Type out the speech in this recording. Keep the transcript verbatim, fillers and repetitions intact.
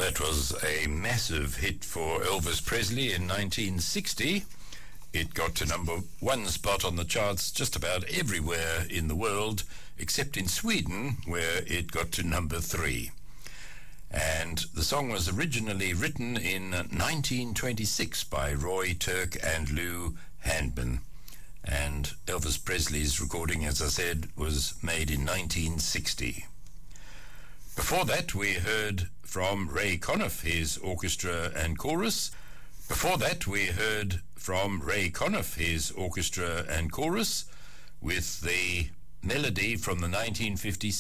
That was a massive hit for Elvis Presley in nineteen sixty. It got to number one spot on the charts just about everywhere in the world, except in Sweden, where it got to number three. And the song was originally written in nineteen twenty-six by Roy Turk and Lou Handman. And Elvis Presley's recording, as I said, was made in nineteen sixty. Before that, we heard from Ray Conniff, his orchestra and chorus. Before that, we heard from Ray Conniff, his orchestra and chorus, with the melody from the nineteen fifty-six